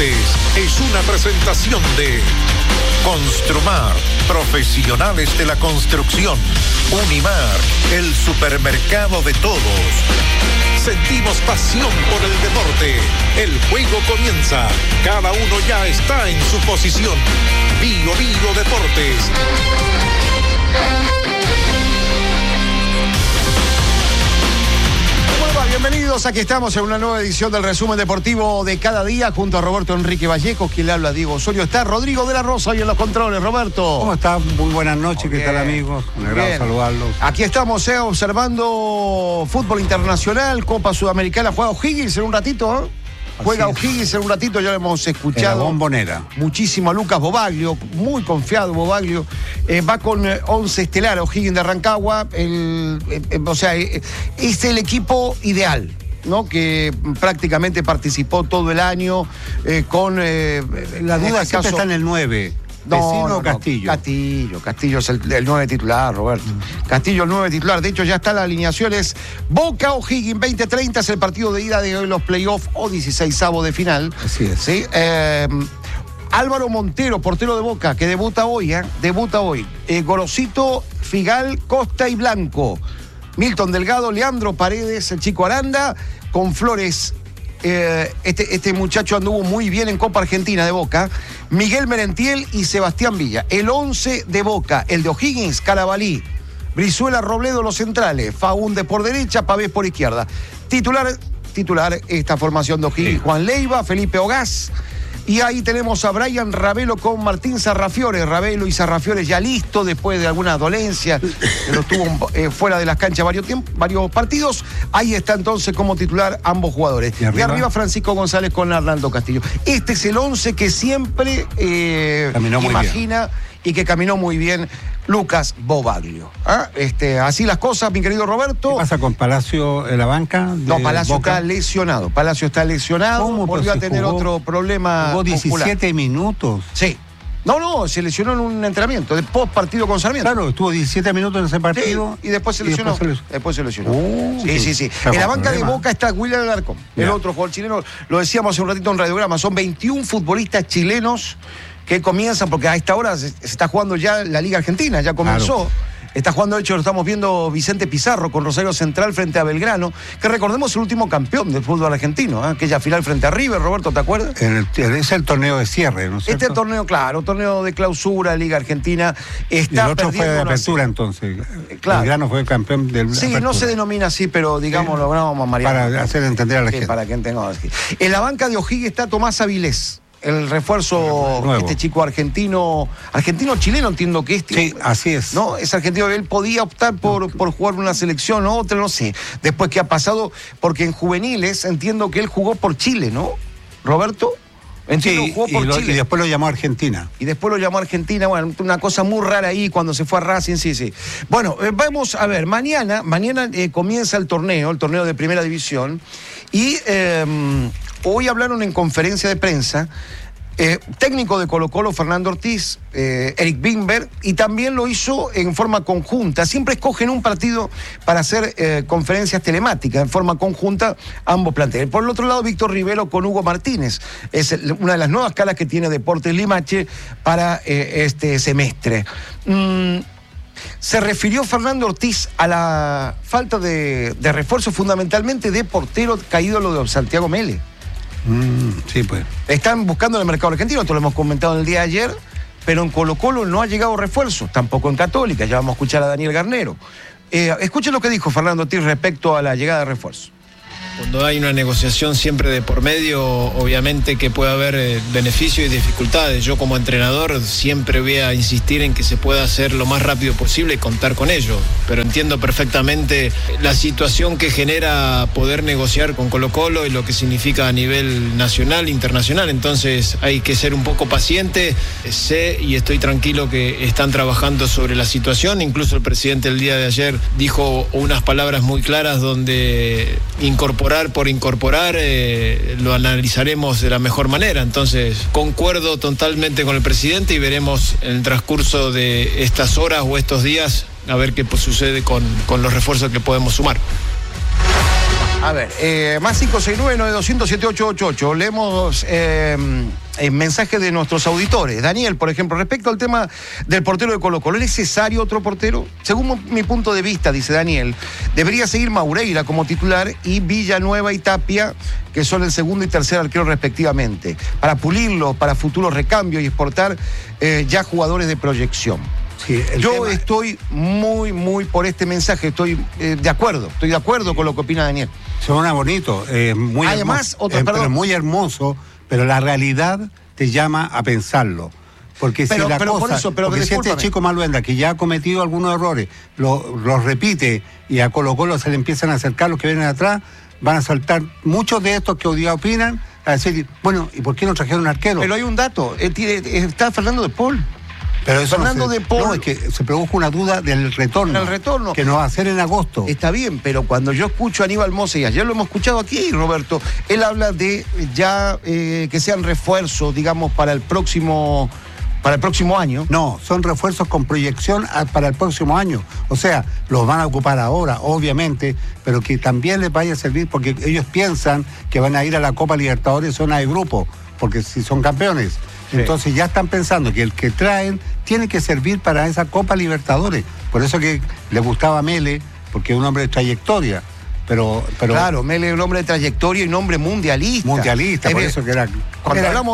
Deportes es una presentación de Construmar, profesionales de la construcción. Unimar, el supermercado de todos. Sentimos pasión por el deporte. El juego comienza. Cada uno ya está en su posición. Bio Deportes. Bienvenidos, aquí estamos en una nueva edición del resumen deportivo de cada día junto a Roberto Enrique Vallejo, quien le habla Diego Osorio. Está Rodrigo de la Rosa hoy en los controles. Roberto. ¿Cómo está? Muy buenas noches, ¿qué tal, amigos? Un agrado saludarlos. Aquí estamos observando fútbol internacional, Copa Sudamericana. Juega O'Higgins en un ratito, ¿eh? Juega O'Higgins en un ratito, ya lo hemos escuchado. En la Bombonera. Muchísimo a Lucas Bobaglio, muy confiado Bobaglio. Va con 11 estelar, O'Higgins de Rancagua. Es el equipo ideal, ¿no? Que prácticamente participó todo el año con... la duda siempre está en el 9. ¿Vecino o Castillo? Castillo es el 9 titular, Roberto. Castillo el 9 titular. De hecho, ya está la alineación. Es Boca O'Higgins 2030. Es el partido de ida de hoy, los playoffs o 16avos de final. Así es. ¿Sí? Álvaro Montero, portero de Boca, que debuta hoy. Gorosito, Figal, Costa y Blanco. Milton Delgado, Leandro Paredes, el Chico Aranda, con Flores. Este muchacho anduvo muy bien en Copa Argentina de Boca. Miguel Merentiel y Sebastián Villa. El 11 de Boca, el de O'Higgins, Carabalí, Brizuela, Robledo, los centrales, Faúnde por derecha, Pavés por izquierda. Titular esta formación de O'Higgins, sí. Juan Leiva, Felipe Ogaz. Y ahí tenemos a Brian Ravelo con Martín Sarrafiore. Ravelo y Sarrafiore ya listo después de alguna dolencia, que lo tuvo fuera de las canchas varios partidos. Ahí está entonces como titular ambos jugadores. Y arriba Francisco González con Arnaldo Castillo. Este es el 11 que siempre imagina y que caminó muy bien Lucas Bobaglio. Así las cosas, mi querido Roberto. ¿Qué pasa con Palacio en la banca? No, Palacio Boca está lesionado. ¿Cómo? Volvió a tener otro problema. Jugó 17 muscular. minutos. Sí. No, se lesionó en un entrenamiento, de post partido con Sarmiento. Claro, estuvo 17 minutos en ese partido. Sí, y después se lesionó. Después se lesionó. Sí. En la banca de Boca está William Alarcón, el otro jugador chileno. Lo decíamos hace un ratito en Radiograma. Son 21 futbolistas chilenos que comienzan, porque a esta hora se está jugando ya la Liga Argentina, ya comenzó. Claro. Está jugando, de hecho, lo estamos viendo Vicente Pizarro con Rosario Central frente a Belgrano, que recordemos el último campeón del fútbol argentino, aquella final frente a River, Roberto, ¿te acuerdas? Es el torneo de cierre, ¿no es cierto? Este torneo, claro, torneo de clausura, Liga Argentina. Está y el otro fue de apertura, entonces. Claro. Belgrano fue el campeón del apertura. No se denomina así, pero digámoslo, vamos a Mariano. Para hacer entender a la gente. Para que entendamos. En la banca de O'Higgins está Tomás Avilés. El refuerzo, nuevo. Este chico argentino-chileno, entiendo que Sí, así es. ¿No? Es argentino, él podía optar por jugar una selección o otra, no sé. Después que ha pasado, porque en juveniles entiendo que él jugó por Chile, ¿no? ¿Roberto? Entiendo, sí, jugó por Chile. Y después lo llamó a Argentina. Bueno, una cosa muy rara ahí cuando se fue a Racing, sí. Bueno, vamos a ver, mañana comienza el torneo de Primera División, y hoy hablaron en conferencia de prensa técnico de Colo-Colo, Fernando Ortiz, Eric Bimber, y también lo hizo en forma conjunta. Siempre escogen un partido para hacer conferencias telemáticas en forma conjunta ambos planteles. Por el otro lado, Víctor Rivero con Hugo Martínez. Es una de las nuevas caras que tiene Deportes Limache para este semestre. Se refirió Fernando Ortiz a la falta de refuerzo, fundamentalmente de portero caído lo de Santiago Mele. Sí, pues. Están buscando en el mercado argentino, esto lo hemos comentado el día de ayer, pero en Colo-Colo no ha llegado refuerzo, tampoco en Católica. Ya vamos a escuchar a Daniel Garnero. Escuchen lo que dijo Fernando Ortiz respecto a la llegada de refuerzo. Cuando hay una negociación siempre de por medio, obviamente que puede haber beneficios y dificultades. Yo como entrenador siempre voy a insistir en que se pueda hacer lo más rápido posible y contar con ello. Pero entiendo perfectamente la situación que genera poder negociar con Colo-Colo y lo que significa a nivel nacional, internacional. Entonces hay que ser un poco paciente. Sé y estoy tranquilo que están trabajando sobre la situación. Incluso el presidente el día de ayer dijo unas palabras muy claras donde incorporar por incorporar, lo analizaremos de la mejor manera. Entonces, concuerdo totalmente con el presidente y veremos en el transcurso de estas horas o estos días a ver qué sucede con los refuerzos que podemos sumar. A ver, más 569-9200-7888. Leemos el mensaje de nuestros auditores. Daniel, por ejemplo, respecto al tema del portero de Colo-Colo, ¿es necesario otro portero? Según mi punto de vista, dice Daniel, debería seguir Maureira como titular y Villanueva y Tapia, que son el segundo y tercer arquero respectivamente, para pulirlo, para futuros recambios y exportar ya jugadores de proyección. Sí, yo estoy muy por este mensaje, estoy de acuerdo con lo que opina Daniel. Suena bonito, muy además, hermoso, pero muy hermoso, pero la realidad te llama a pensarlo. Porque si la cosa, porque si este chico Maluenda, que ya ha cometido algunos errores, los repite y a Colo-Colo se le empiezan a acercar los que vienen atrás, van a saltar muchos de estos que hoy día opinan a decir, bueno, ¿y por qué no trajeron un arquero? Pero hay un dato, está Fernando de Paul. Pero eso Fernando de Paul. No, es que se produjo una duda del retorno. El retorno. Que no va a ser en agosto. Está bien, pero cuando yo escucho a Aníbal Mosa, y ayer lo hemos escuchado aquí, Roberto, él habla de ya que sean refuerzos, digamos, para el próximo año. No, son refuerzos con proyección para el próximo año. O sea, los van a ocupar ahora, obviamente, pero que también les vaya a servir porque ellos piensan que van a ir a la Copa Libertadores zona de grupo, porque si son campeones. Sí. Entonces ya están pensando que el que traen tiene que servir para esa Copa Libertadores. Por eso que le gustaba a Mele, porque es un hombre de trayectoria. Pero claro, Mele es un hombre de trayectoria y un hombre mundialista. Por eso que era... Cuando hablamos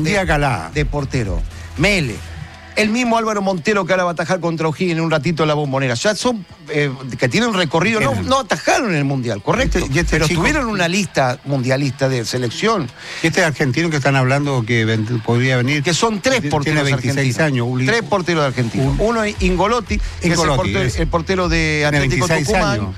de portero, Mele, el mismo Álvaro Montero que ahora va a atajar contra O'Higgins en un ratito en la Bombonera. Ya son que tienen recorrido, no atajaron en el Mundial, correcto. Pero estuvieron en una lista mundialista de selección. Este argentino que están hablando que podría venir. Que son tres porteros tiene 26 argentinos. años. Tres porteros argentinos. Uno es Ingolotti, que es el portero de Atlético Tucumán.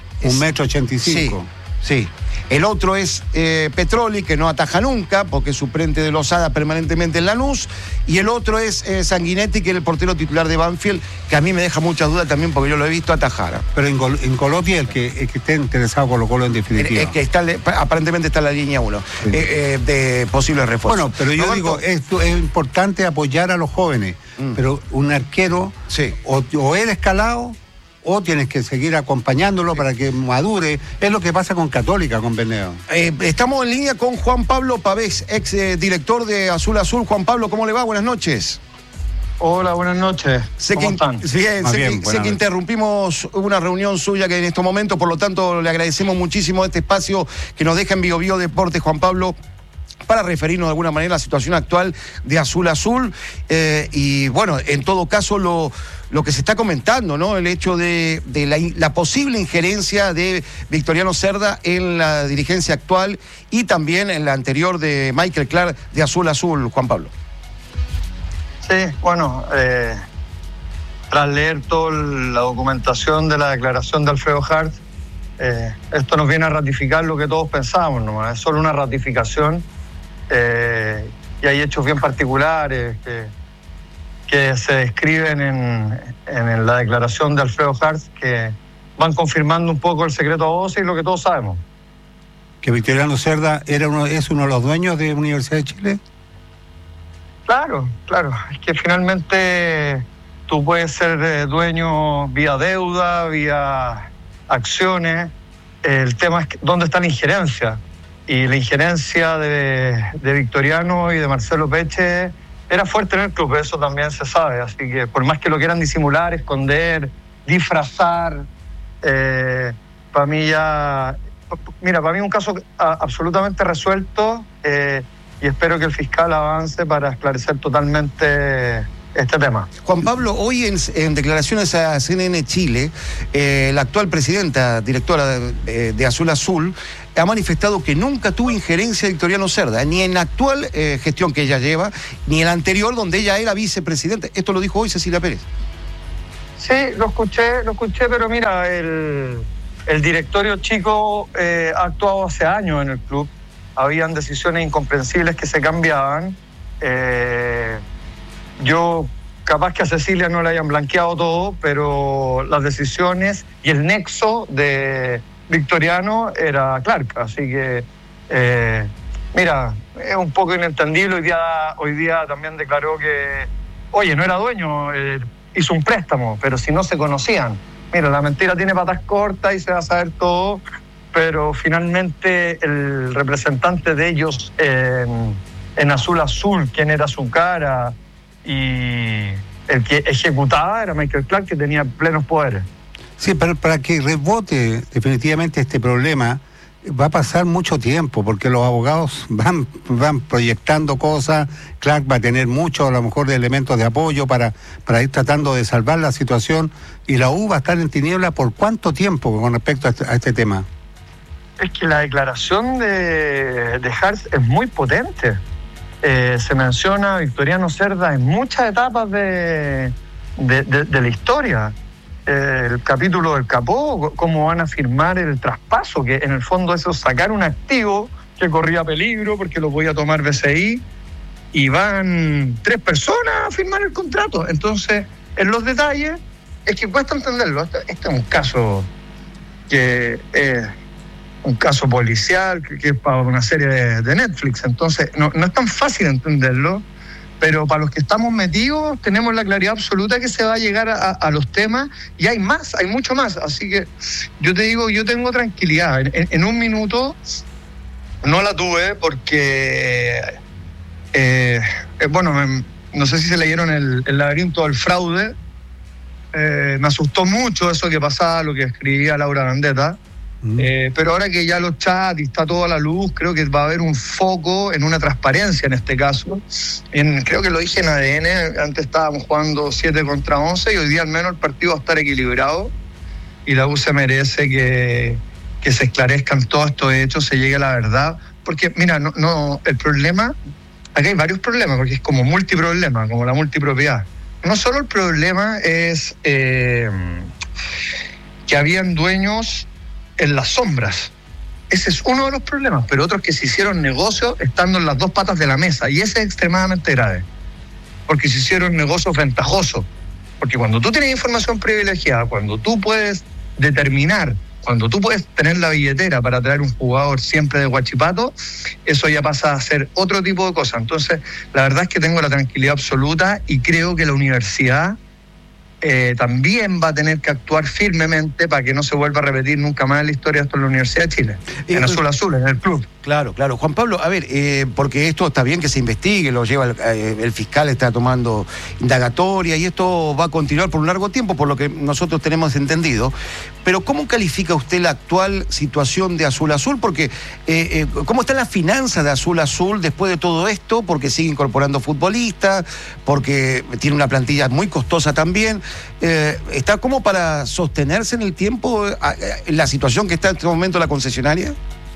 1,85 m. Sí. El otro es Petroli, que no ataja nunca, porque es suplente de Lozada permanentemente en Lanús. Y el otro es Sanguinetti, que es el portero titular de Banfield, que a mí me deja muchas dudas también, porque yo lo he visto atajar. Pero Ingolotti es el que esté interesado con Colo-Colo en definitiva. Es que aparentemente está en la línea 1 sí. De posibles refuerzos. Bueno, pero yo digo, es importante apoyar a los jóvenes, pero un arquero, sí. o él escalado, o tienes que seguir acompañándolo para que madure. Es lo que pasa con Católica, con Beneo. Estamos en línea con Juan Pablo Pavés, ex director de Azul Azul. Juan Pablo, ¿cómo le va? Buenas noches. Hola, buenas noches. ¿Cómo están? Bien, sé que interrumpimos una reunión suya que en estos momentos, por lo tanto le agradecemos muchísimo este espacio que nos deja en Bio Bio Deportes, Juan Pablo, para referirnos de alguna manera a la situación actual de Azul Azul y bueno, en todo caso lo que se está comentando, ¿no? El hecho de la posible injerencia de Victoriano Cerda en la dirigencia actual y también en la anterior de Michael Clark de Azul Azul, Juan Pablo. Sí, bueno, tras leer toda la documentación de la declaración de Alfredo Harth, esto nos viene a ratificar lo que todos pensábamos, ¿no? Es solo una ratificación. Y hay hechos bien particulares que se describen en la declaración de Alfredo Harth que van confirmando un poco el secreto a voces y lo que todos sabemos. ¿Que Victoriano Cerda es uno de los dueños de Universidad de Chile? Claro. Es que finalmente tú puedes ser dueño vía deuda, vía acciones. El tema es dónde está la injerencia. Y la injerencia de Victoriano y de Marcelo Peche era fuerte en el club, eso también se sabe. Así que por más que lo quieran disimular, esconder, disfrazar, para mí ya... Mira, para mí es un caso absolutamente resuelto y espero que el fiscal avance para esclarecer totalmente este tema. Juan Pablo, hoy en declaraciones a CNN Chile, la actual presidenta, directora de Azul Azul, ha manifestado que nunca tuvo injerencia de Victoriano Cerda, ni en la actual gestión que ella lleva, ni en la anterior donde ella era vicepresidenta. Esto lo dijo hoy Cecilia Pérez. Sí, lo escuché, pero mira, el directorio chico ha actuado hace años en el club. Habían decisiones incomprensibles que se cambiaban. Yo, capaz que a Cecilia no le hayan blanqueado todo, pero las decisiones y el nexo de Victoriano era Clark. Así que, mira, es un poco inentendible. Hoy día también declaró que, oye, no era dueño, hizo un préstamo, pero si no se conocían. Mira, la mentira tiene patas cortas y se va a saber todo. pero finalmente el representante de ellos en Azul Azul, quien era su cara y el que ejecutaba era Michael Clark, que tenía plenos poderes. Sí, pero para que rebote definitivamente este problema va a pasar mucho tiempo, porque los abogados van proyectando cosas. Clark va a tener mucho, a lo mejor, de elementos de apoyo para ir tratando de salvar la situación, y la U va a estar en tiniebla por cuánto tiempo con respecto a este tema. Es que la declaración de Hartz es muy potente. Se menciona a Victoriano Cerda en muchas etapas de la historia. El capítulo del Capó, cómo van a firmar el traspaso, que en el fondo eso es sacar un activo que corría peligro porque lo podía tomar BCI, y van 3 personas a firmar el contrato. Entonces, en los detalles, es que cuesta entenderlo. Este es un caso que es un caso policial, que es para una serie de Netflix. Entonces, no es tan fácil entenderlo. Pero para los que estamos metidos, tenemos la claridad absoluta que se va a llegar a los temas, y hay más, hay mucho más. Así que yo te digo, yo tengo tranquilidad. En un minuto no la tuve porque, no sé si se leyeron el laberinto del fraude. Me asustó mucho eso que pasaba, lo que escribía Laura Gandeta. Pero ahora que ya los chats y está toda la luz, creo que va a haber un foco en una transparencia en este caso. Creo que lo dije en ADN, antes estábamos jugando 7 contra 11 y hoy día al menos el partido va a estar equilibrado, y la U se merece que se esclarezcan todos estos hechos, se llegue a la verdad. Porque mira, el problema, aquí hay varios problemas, porque es como multiproblema, como la multipropiedad. No solo el problema es que habían dueños en las sombras. Ese es uno de los problemas, pero otros que se hicieron negocios estando en las 2 patas de la mesa, y ese es extremadamente grave, porque se hicieron negocios ventajosos. Porque cuando tú tienes información privilegiada, cuando tú puedes determinar, cuando tú puedes tener la billetera para traer un jugador siempre de Huachipato, eso ya pasa a ser otro tipo de cosa. Entonces, la verdad es que tengo la tranquilidad absoluta, y creo que la universidad también va a tener que actuar firmemente para que no se vuelva a repetir nunca más la historia de esto en la Universidad de Chile, en Azul Azul, en el club. Claro. Juan Pablo, a ver, porque esto está bien que se investigue, lo lleva el fiscal, está tomando indagatoria, y esto va a continuar por un largo tiempo, por lo que nosotros tenemos entendido. Pero ¿cómo califica usted la actual situación de Azul Azul? Porque ¿cómo están las finanzas de Azul Azul después de todo esto? Porque sigue incorporando futbolistas, porque tiene una plantilla muy costosa también. ¿Está como para sostenerse en el tiempo la situación que está en este momento la concesionaria?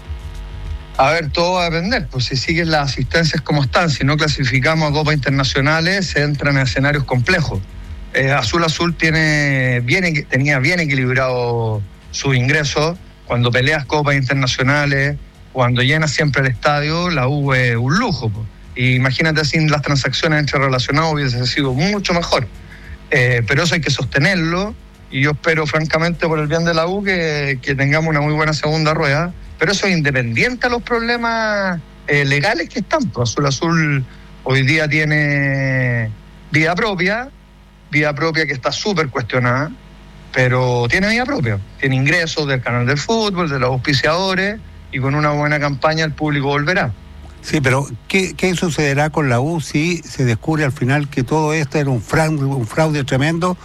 A ver, todo va a depender, pues si siguen las asistencias como están, si no clasificamos a copas internacionales, se entran en escenarios complejos. Azul Azul tenía bien equilibrado sus ingresos. Cuando peleas copas internacionales, cuando llenas siempre el estadio, la U es un lujo, pues. Y imagínate, sin las transacciones entre relacionados hubiese sido mucho mejor. Pero eso hay que sostenerlo, y yo espero francamente por el bien de la U que tengamos una muy buena segunda rueda, pero eso es independiente a los problemas legales que están. Pues Azul Azul hoy día tiene vida propia que está súper cuestionada, pero tiene vida propia, tiene ingresos del canal del fútbol, de los auspiciadores, y con una buena campaña el público volverá. Sí, pero ¿qué sucederá con la U si se descubre al final que todo esto era un fraude tremendo?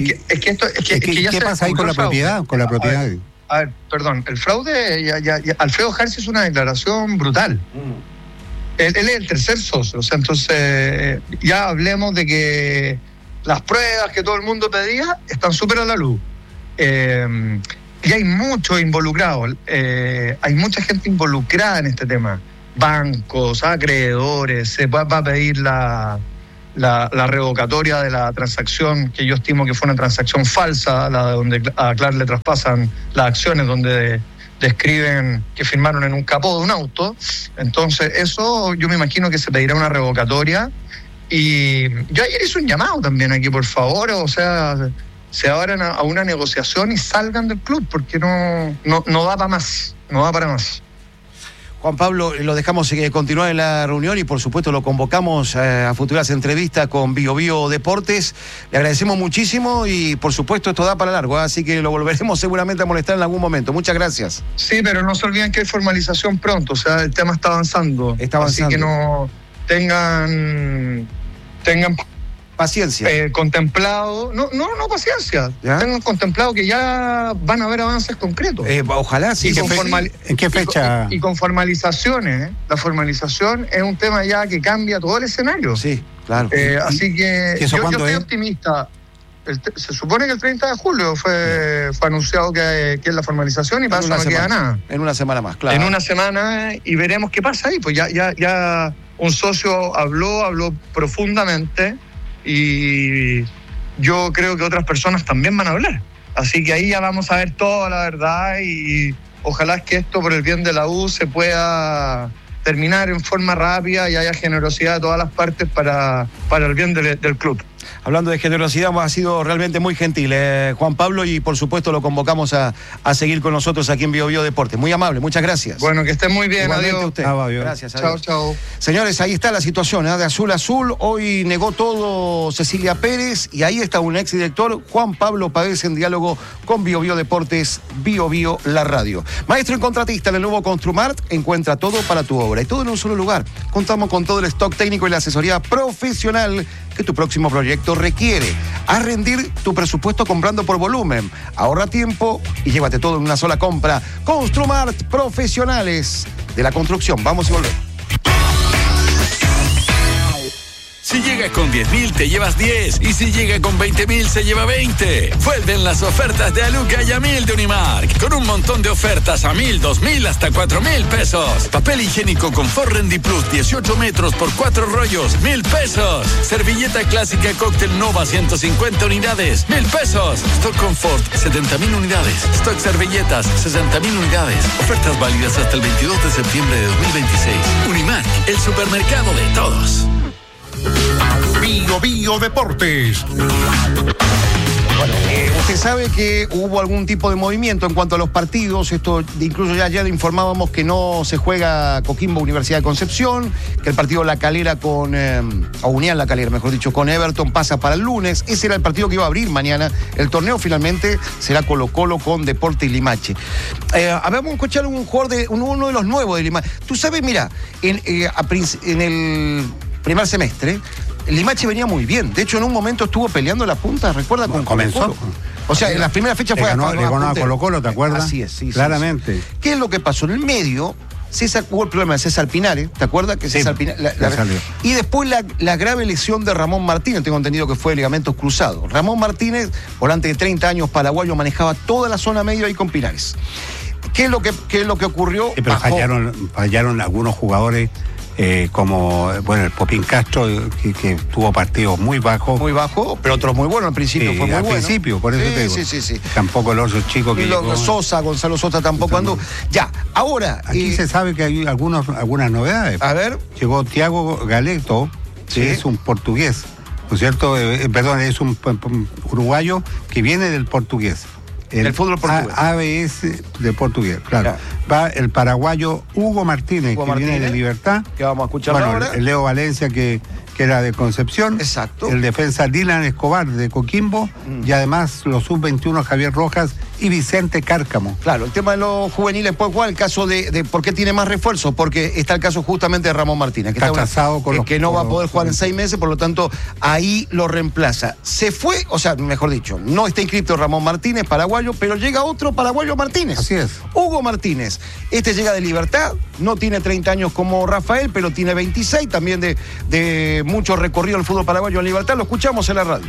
¿Qué pasa ahí con la propiedad? A ver, perdón, el fraude, Alfredo Hartz hizo una declaración brutal. Él es el tercer socio, o sea, entonces ya hablemos de que las pruebas que todo el mundo pedía están súper a la luz. Y hay muchos involucrados, hay mucha gente involucrada en este tema. Bancos, acreedores, se va a pedir la revocatoria de la transacción, que yo estimo que fue una transacción falsa, la donde a Clark le traspasan las acciones, donde describen que firmaron en un capó de un auto. Entonces eso yo me imagino que se pedirá una revocatoria, y yo ayer hice un llamado también aquí, por favor, o sea, se abran a una negociación y salgan del club, porque no da para más, no da para más. Juan Pablo, lo dejamos continuar en la reunión y por supuesto lo convocamos a futuras entrevistas con Bio Bio Deportes. Le agradecemos muchísimo y por supuesto esto da para largo, así que lo volveremos seguramente a molestar en algún momento. Muchas gracias. Sí, pero no se olviden que hay formalización pronto, o sea, el tema está avanzando. Así que no tengan paciencia. Contemplado, no paciencia. ¿Ya? Tengan contemplado que ya van a haber avances concretos. Ojalá sí. ¿En qué fecha? Y con formalizaciones. La formalización es un tema ya que cambia todo el escenario. Sí, claro. Así que yo estoy optimista. Se supone que el 30 de julio fue anunciado que es la formalización y para eso no queda nada. En una semana más, claro. En una semana y veremos qué pasa ahí. Pues ya un socio habló profundamente y yo creo que otras personas también van a hablar. Así que ahí ya vamos a ver toda la verdad y ojalá que esto por el bien de la U se pueda terminar en forma rápida y haya generosidad de todas las partes para el bien del club. Hablando de generosidad, ha sido realmente muy gentil, Juan Pablo, y por supuesto lo convocamos a seguir con nosotros aquí en Bio Bio Deportes. Muy amable, muchas gracias. Bueno, que estén muy bien, igualmente adiós. Usted. Gracias, adiós. Chao. Señores, ahí está la situación, de azul a azul. Hoy negó todo Cecilia Pérez y ahí está un exdirector, Juan Pablo Pavés, en diálogo con Bio Bio Deportes, Bio Bio la radio. Maestro en contratista en el nuevo Construmart, encuentra todo para tu obra y todo en un solo lugar. Contamos con todo el stock técnico y la asesoría profesional que tu próximo proyecto requiere. Haz rendir tu presupuesto comprando por volumen. Ahorra tiempo y llévate todo en una sola compra. Construmart, profesionales de la construcción. Vamos y volvemos. Si llega con 10.000 te llevas 10 y si llega con 20.000 se lleva 20. Vuelven las ofertas de Aluca y a 1.000 de Unimark con un montón de ofertas a 1.000, 2.000 hasta 4.000 pesos. Papel higiénico Confort Rendi Plus 18 metros por 4 rollos, 1.000 pesos. Servilleta clásica Cóctel Nova 150 unidades, 1.000 pesos. Stock Confort 70.000 unidades. Stock servilletas 60.000 unidades. Ofertas válidas hasta el 22 de septiembre de 2026. Unimark, el supermercado de todos. Bio Bio Deportes. Bueno, usted sabe que hubo algún tipo de movimiento en cuanto a los partidos. Esto incluso ya le informábamos que no se juega Coquimbo Universidad de Concepción, que el partido La Calera o Unión La Calera, mejor dicho, con Everton pasa para el lunes. Ese era el partido que iba a abrir mañana. El torneo finalmente será Colo-Colo con Deportes Limache. Vamos a escuchar un jugador uno de los nuevos de Limache. Tú sabes, mira, en el primer semestre Limache venía muy bien. De hecho, en un momento estuvo peleando la punta, ¿recuerda? Con comenzó. O sea, en las primeras fechas le ganó a Colo-Colo, ¿te acuerdas? Así es, sí. Claramente. Sí. ¿Qué es lo que pasó? En el medio, hubo el problema de César Pinares, ¿te acuerdas? Que César Pinares, y después la grave lesión de Ramón Martínez, tengo entendido que fue ligamentos cruzados. Ramón Martínez, volante de 30 años, paraguayo, manejaba toda la zona medio ahí con Pinares. ¿Qué es lo que ocurrió? Sí, pero fallaron algunos jugadores. Como el Popín Castro, que tuvo partidos muy bajos. Muy bajo, pero otros muy buenos. Al principio fue muy bueno. Al principio, por eso te digo. Sí. Tampoco los otros chicos que llegó. Gonzalo Sosa tampoco andó. Ya, ahora. Aquí se sabe que hay algunas novedades. A ver. Llegó Thiago Galeto, que es un portugués, ¿no es cierto? Es un uruguayo que viene del portugués. El fútbol portugués. ABS de portugués, claro. Va el paraguayo Hugo Martínez, viene de Libertad. Que vamos a escuchar ahora. El Leo Valencia, que era de Concepción. Exacto. El defensa Dylan Escobar de Coquimbo. Y además los sub-21 Javier Rojas y Vicente Cárcamo. Claro, el tema de los juveniles, pues, ¿cuál? El caso de por qué tiene más refuerzo, porque está el caso justamente de Ramón Martínez, que está casado con los, que no va a poder jugar en 6 meses, por lo tanto, ahí lo reemplaza. Se fue, o sea, mejor dicho, no está inscrito Ramón Martínez, paraguayo, pero llega otro paraguayo Martínez. Así es. Hugo Martínez. Este llega de Libertad, no tiene 30 años como Rafael, pero tiene 26, también de mucho recorrido el fútbol paraguayo en Libertad. Lo escuchamos en la radio.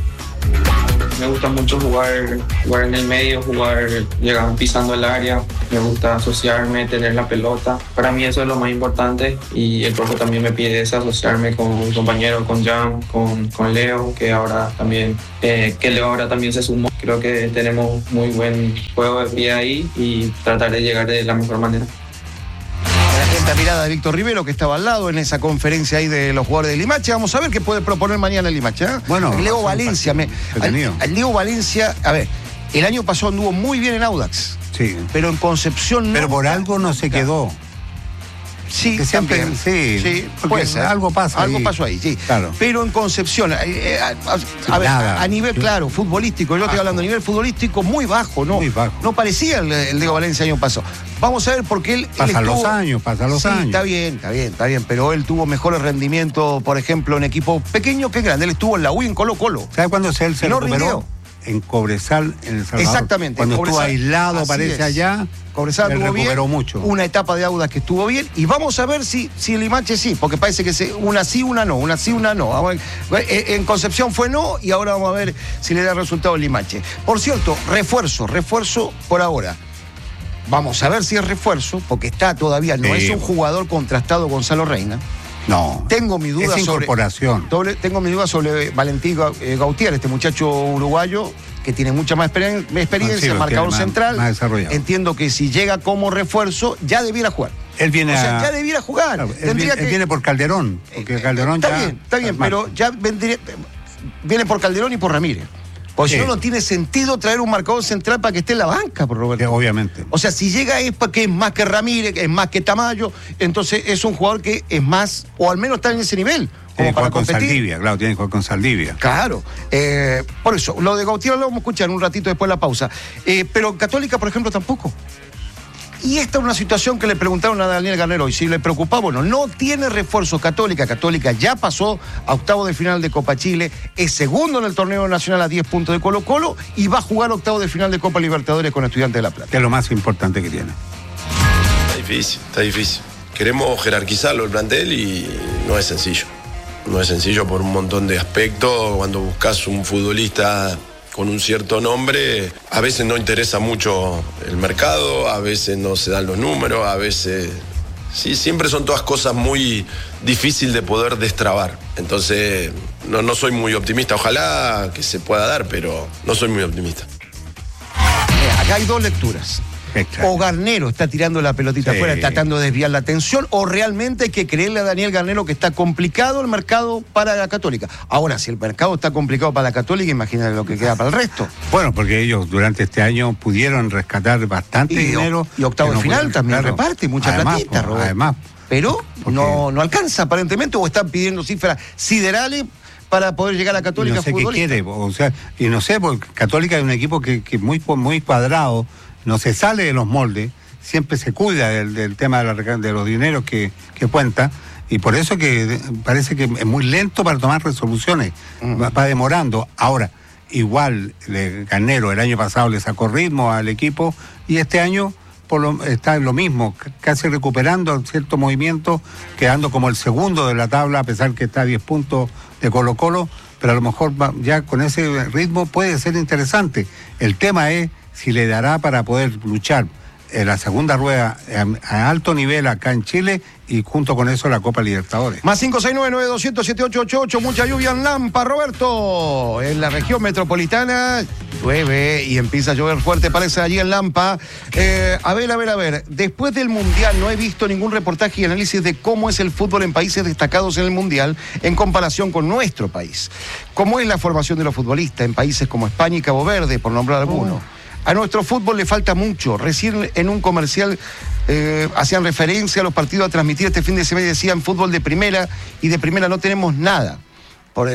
Me gusta mucho jugar en el medio, llegar pisando el área. Me gusta asociarme, tener la pelota. Para mí eso es lo más importante y el profe también me pide asociarme con un compañero, con Jan, con Leo, que ahora también, Leo ahora también se sumó. Creo que tenemos muy buen juego de pie ahí y tratar de llegar de la mejor manera. La mirada de Víctor Rivero, que estaba al lado en esa conferencia ahí de los jugadores de Limache. Vamos a ver qué puede proponer mañana el Limache. Bueno, Leo Valencia. Leo Valencia, a ver, el año pasado anduvo muy bien en Audax. Sí. Pero en Concepción no. Pero por algo no se quedó. Sí, que siempre, también. Sí, porque puede ser. algo pasa Algo ahí. pasó ahí, sí. Claro. Pero en Concepción, a ver, Nada. a nivel, claro, futbolístico, yo estoy Bajo. hablando a nivel futbolístico muy bajo, ¿no? Muy bajo. No parecía el Diego Valencia el año pasado. Vamos a ver porque él Pasan estuvo... los años. Sí, está bien, pero él tuvo mejores rendimientos, por ejemplo, en equipos pequeños que grandes. Él estuvo en la U y en Colo-Colo. ¿Sabe cuándo él se Y no recuperó? rindió. En Cobresal, en El Salvador. Exactamente. Cuando estuvo Cobresal, aislado, así parece es. allá. Cobresal él estuvo bien, recuperó mucho. una etapa de Audax que estuvo bien, y vamos a ver si el Limache sí, porque parece que una sí, una no, una sí, una no. Vamos a ver, en Concepción fue no, y ahora vamos a ver si le da resultado el Limache. Por cierto, refuerzo por ahora. Vamos a ver si es refuerzo, porque está todavía, no Sí. es un jugador contrastado Gonzalo Reina. No. Tengo mi duda es incorporación. Tengo mi duda sobre Valentín Gautier, este muchacho uruguayo que tiene mucha más experiencia, Sí, lo marcador tiene central. más desarrollado. Entiendo que si llega como refuerzo, ya debiera jugar. Él viene ya debiera jugar. Claro, él viene por Calderón, porque Calderón está ya... bien, está bien, pero ya viene por Calderón y por Ramírez. Porque Sí. si no tiene sentido traer un marcador central para que esté en la banca, por Roberto. Obviamente. O sea, si llega es porque es más que Ramírez, es más que Tamayo, entonces es un jugador que es más, o al menos está en ese nivel, como Tiene que para jugar con competir. Saldivia, claro, tiene que jugar con Saldivia. Claro, por eso, lo de Gautier lo vamos a escuchar un ratito después de la pausa. Pero Católica, por ejemplo, tampoco. Y esta es una situación que le preguntaron a Daniel Garnero hoy, si le preocupaba. Bueno, no tiene refuerzo Católica. Católica ya pasó a octavo de final de Copa Chile, es segundo en el torneo nacional a 10 puntos de Colo-Colo y va a jugar octavo de final de Copa Libertadores con Estudiantes de La Plata. Que es lo más importante que tiene. Está difícil. Queremos jerarquizarlo el plantel y no es sencillo. No es sencillo por un montón de aspectos. Cuando buscas un futbolista con un cierto nombre, a veces no interesa mucho el mercado, a veces no se dan los números, a veces... Sí, siempre son todas cosas muy difíciles de poder destrabar. Entonces, no soy muy optimista. Ojalá que se pueda dar, pero no soy muy optimista. Acá hay dos lecturas. O Garnero está tirando la pelotita afuera, tratando de desviar la atención, o realmente hay que creerle a Daniel Garnero que está complicado el mercado para la Católica. Ahora, si el mercado está complicado para la Católica, imagínate lo que queda para el resto. Bueno, porque ellos durante este año pudieron rescatar bastante dinero. Y octavo de final también claro. reparte mucha Además, platita, Roberto. Además. Pero porque... no alcanza aparentemente, o están pidiendo cifras siderales para poder llegar a la Católica. No sé qué quiere, o sea, y no sé, porque Católica es un equipo que muy cuadrado, no se sale de los moldes, siempre se cuida del tema de los dineros que cuenta, y por eso que parece que es muy lento para tomar resoluciones, va demorando. Ahora, igual Garnero el año pasado le sacó ritmo al equipo, y este año está en lo mismo, casi recuperando cierto movimiento, quedando como el segundo de la tabla, a pesar que está a 10 puntos de Colo-Colo, pero a lo mejor ya con ese ritmo puede ser interesante. El tema es si le dará para poder luchar en la segunda rueda a alto nivel acá en Chile y junto con eso la Copa Libertadores. Más 569-9200-7888, mucha lluvia en Lampa, Roberto. En la región metropolitana llueve y empieza a llover fuerte, parece allí en Lampa. A ver. Después del Mundial no he visto ningún reportaje y análisis de cómo es el fútbol en países destacados en el Mundial en comparación con nuestro país. ¿Cómo es la formación de los futbolistas en países como España y Cabo Verde, por nombrar algunos? A nuestro fútbol le falta mucho. Recién en un comercial hacían referencia a los partidos a transmitir este fin de semana y decían fútbol de primera, y de primera no tenemos nada por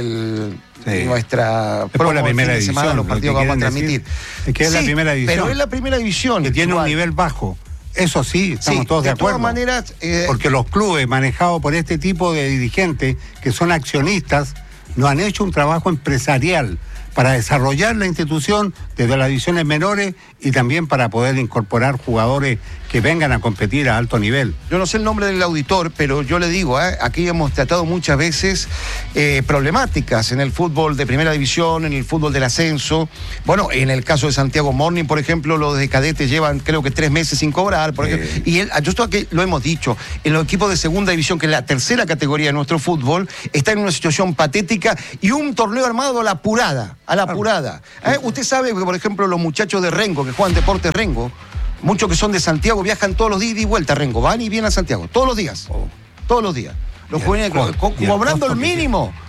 nuestra por la primera división, semana, los partidos que vamos a transmitir. Es que es la primera división. Pero es la primera división. Que tiene un nivel bajo. Eso sí, estamos todos de acuerdo. De todas maneras... porque los clubes manejados por este tipo de dirigentes, que son accionistas, no han hecho un trabajo empresarial para desarrollar la institución desde las divisiones menores y también para poder incorporar jugadores que vengan a competir a alto nivel. Yo no sé el nombre del auditor, pero yo le digo, aquí hemos tratado muchas veces problemáticas en el fútbol de primera división, en el fútbol del ascenso. Bueno, en el caso de Santiago Morning, por ejemplo, los de cadetes llevan creo que 3 meses sin cobrar, por ejemplo. Y yo esto aquí lo hemos dicho, en los equipos de segunda división, que es la tercera categoría de nuestro fútbol, está en una situación patética y un torneo armado a la apurada. Usted sabe que, por ejemplo, los muchachos de Rengo, que juegan Deportes Rengo, muchos que son de Santiago, viajan todos los días y vuelta a Rengo, van y vienen a Santiago, todos los días. Los juveniles cobrando el mínimo.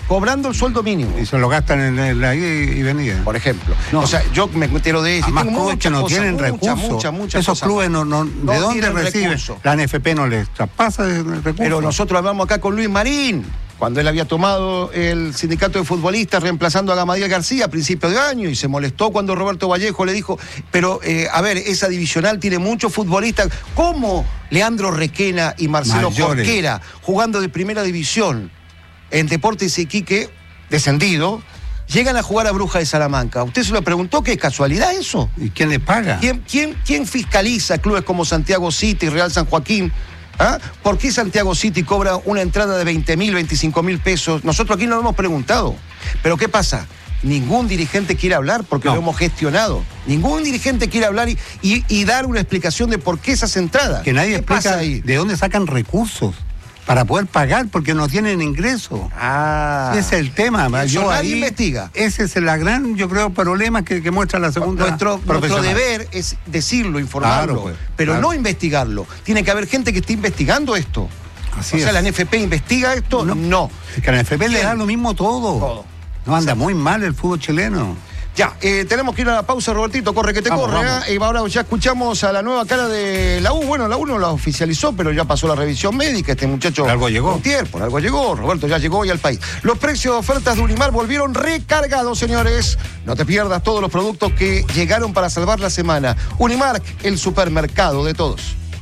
cobrando el sueldo mínimo. Y se lo gastan en la ida y venida. Por ejemplo. No. O sea, yo me entero de eso. Además, clubes que no tienen recursos. Esos clubes no ¿de dónde reciben? Recursos. La NFP no les traspasa recursos. Pero nosotros hablamos acá con Luis Marín, cuando él había tomado el sindicato de futbolistas reemplazando a Gamadiel García a principios de año, y se molestó cuando Roberto Vallejo le dijo, pero a ver, esa divisional tiene muchos futbolistas, ¿cómo Leandro Requena y Marcelo Jorquera, jugando de primera división en Deportes Iquique, descendido, llegan a jugar a Bruja de Salamanca? ¿Usted se lo preguntó? ¿Qué es casualidad eso? ¿Y quién le paga? ¿Quién fiscaliza clubes como Santiago City, Real San Joaquín? ¿Ah? ¿Por qué Santiago City cobra una entrada de 20.000, 25.000 pesos? Nosotros aquí no lo hemos preguntado. ¿Pero qué pasa? Ningún dirigente quiere hablar porque lo hemos gestionado. Ningún dirigente quiere hablar y dar una explicación de por qué esas entradas. Que nadie explica de dónde sacan recursos para poder pagar porque no tienen ingreso. Ese es el tema. Nadie investiga. Ese es el gran, yo creo, problema que muestra la segunda. Nuestro deber es decirlo, informarlo, pero no investigarlo. Tiene que haber gente que esté investigando esto. Así ¿la NFP investiga esto? No. Es que a la NFP le da lo mismo todo. No, anda muy mal el fútbol chileno. Ya, tenemos que ir a la pausa, Robertito, corre que te corre. Vamos. Ahora ya escuchamos a la nueva cara de la U. Bueno, la U no la oficializó, pero ya pasó la revisión médica. Este muchacho... Por algo llegó. Por algo llegó. Roberto ya llegó hoy al país. Los precios de ofertas de Unimar volvieron recargados, señores. No te pierdas todos los productos que llegaron para salvar la semana. Unimar, el supermercado de todos.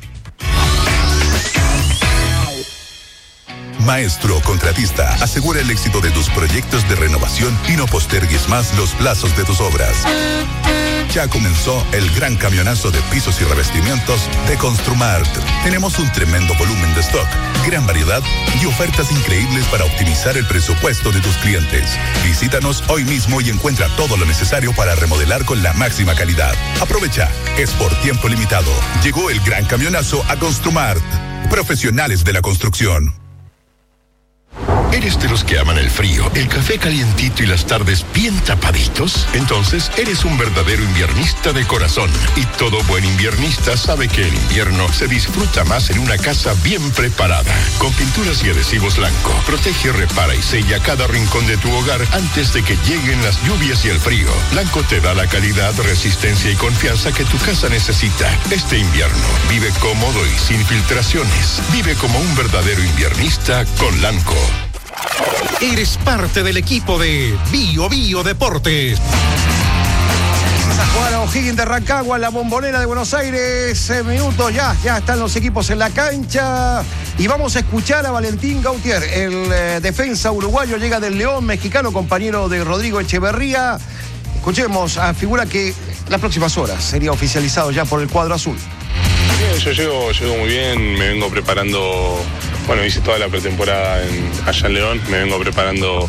Maestro contratista, asegura el éxito de tus proyectos de renovación y no postergues más los plazos de tus obras. Ya comenzó el gran camionazo de pisos y revestimientos de Construmart. Tenemos un tremendo volumen de stock, gran variedad y ofertas increíbles para optimizar el presupuesto de tus clientes. Visítanos hoy mismo y encuentra todo lo necesario para remodelar con la máxima calidad. Aprovecha, es por tiempo limitado. Llegó el gran camionazo a Construmart. Profesionales de la construcción. ¿Eres de los que aman el frío, el café calientito y las tardes bien tapaditos? Entonces, eres un verdadero inviernista de corazón. Y todo buen inviernista sabe que el invierno se disfruta más en una casa bien preparada. Con pinturas y adhesivos Lanco, protege, repara y sella cada rincón de tu hogar antes de que lleguen las lluvias y el frío. Lanco te da la calidad, resistencia y confianza que tu casa necesita. Este invierno, vive cómodo y sin filtraciones. Vive como un verdadero inviernista con Lanco. Eres parte del equipo de Bio Bio Deportes. Vamos a jugar a O'Higgins de Rancagua, la Bombonera de Buenos Aires. Minutos ya están los equipos en la cancha. Y vamos a escuchar a Valentín Gautier, el defensa uruguayo, llega del León, mexicano, compañero de Rodrigo Echeverría. Escuchemos, figura que las próximas horas sería oficializado ya por el cuadro azul. Bien, yo llego muy bien, me vengo preparando, bueno, hice toda la pretemporada allá en León, me vengo preparando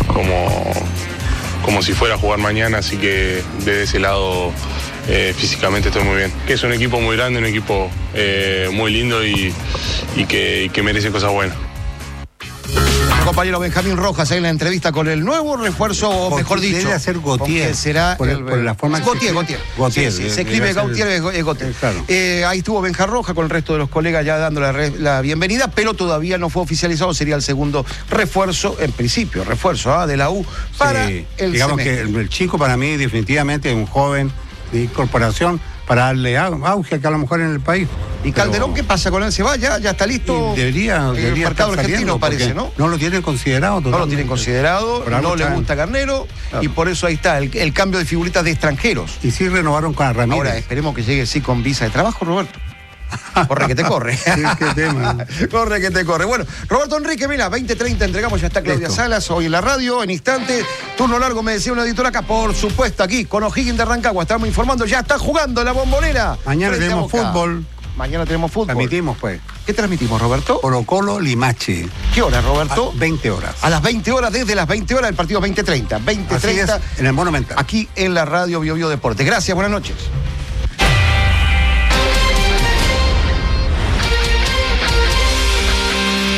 como si fuera a jugar mañana, así que desde ese lado físicamente estoy muy bien. Que es un equipo muy grande, un equipo muy lindo y que merece cosas buenas. Compañero Benjamín Rojas en la entrevista con el nuevo refuerzo, o mejor dicho, debe ser Gautier. Será por la forma que Gautier. Sí, se escribe Gautier, es Gautier. Claro. Ahí estuvo Benja Rojas con el resto de los colegas ya dando la bienvenida, pero todavía no fue oficializado, sería el segundo refuerzo, en principio, de la U para el digamos semestre. Que el chico para mí definitivamente es un joven de incorporación para darle auge acá a lo mejor en el país. ¿Y Calderón qué pasa con él? ¿Se va? ¿Ya está listo? Debería el mercado argentino parece, ¿no? No lo tienen considerado. No lo tienen considerado, no le gusta Garnero, claro. Y por eso ahí está el cambio de figuritas de extranjeros. Y sí renovaron con Ramírez. Ahora esperemos que llegue sí con visa de trabajo, Roberto. Corre que te corre. Sí, qué tema. Corre que te corre. Bueno, Roberto Enrique, mira, 20:30 entregamos, ya está Claudia Salas hoy en la radio, en instante. Turno largo, me decía una editora acá, por supuesto, aquí con O'Higgins de Rancagua. Estamos informando, ya está jugando la Bombonera. Mañana tenemos fútbol. Mañana tenemos fútbol. Transmitimos, pues. ¿Qué transmitimos, Roberto? Colo-Colo Limache. ¿Qué hora, Roberto? 20 horas. A las 20 horas, desde las 20 horas, el partido 20:30. 20:30. En el Monumental. Aquí en la radio Bio Bio Deportes. Gracias, buenas noches.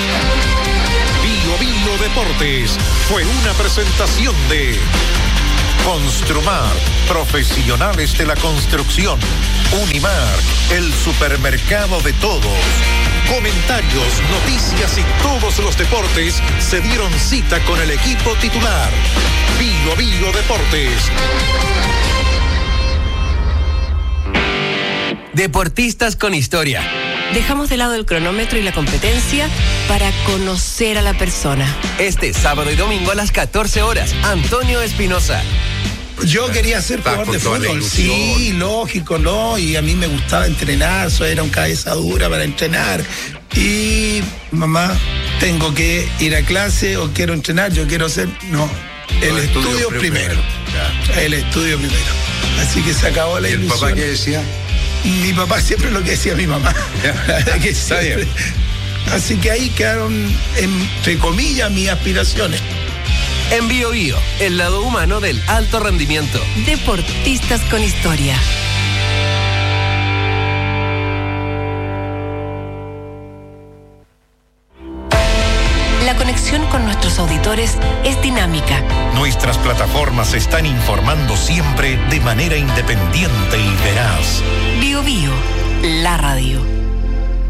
Bio Bio Deportes fue una presentación de Construmar, profesionales de la construcción. Unimar, el supermercado de todos. Comentarios, noticias y todos los deportes se dieron cita con el equipo titular. Bio Bio Deportes. Deportistas con historia. Dejamos de lado el cronómetro y la competencia para conocer a la persona. Este sábado y domingo a las 14 horas, Antonio Espinosa. Yo quería ser jugador de fútbol, sí, lógico, ¿no? Y a mí me gustaba entrenar, eso era un cabeza dura para entrenar. Y mamá, tengo que ir a clase o quiero entrenar, yo quiero ser, no, el estudio primero. El estudio primero. Así que se acabó la ilusión. ¿Y el papá qué decía? Mi papá siempre lo que decía mi mamá. Que siempre. Así que ahí quedaron, entre comillas, mis aspiraciones. En Bio Bio, el lado humano del alto rendimiento. Deportistas con historia. La conexión con nuestros auditores es dinámica. Nuestras plataformas se están informando siempre de manera independiente y veraz. Bio Bio, la radio.